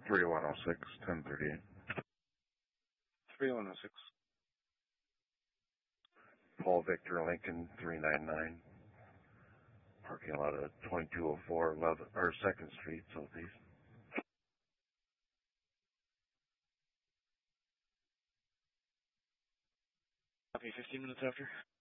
3106, 1038. 3106. Paul Victor Lincoln 399. Parking lot of 2204 2nd Street, Southeast. Copy, 15 minutes after.